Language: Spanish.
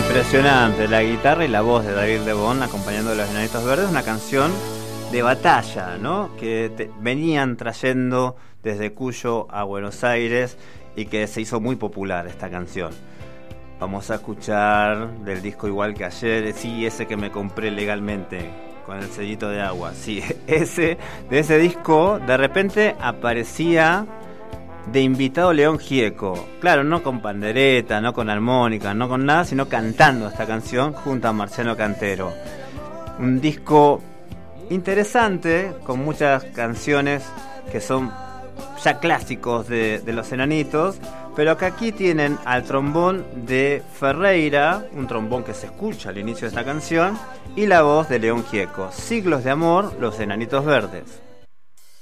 Impresionante, la guitarra y la voz de David Lebón acompañando a los Enanitos Verdes, una canción de batalla, ¿no? Que venían trayendo desde Cuyo a Buenos Aires y que se hizo muy popular esta canción. Vamos a escuchar del disco Igual que ayer, sí, ese que me compré legalmente con el sellito de agua, sí, de ese disco de repente aparecía de invitado León Gieco, claro, no con pandereta, no con armónica, no con nada, sino cantando esta canción junto a Marciano Cantero. Un disco interesante, con muchas canciones que son ya clásicos de los Enanitos, pero que aquí tienen al trombón de Ferreira, un trombón que se escucha al inicio de esta canción, y la voz de León Gieco. Siglos de amor, los Enanitos Verdes.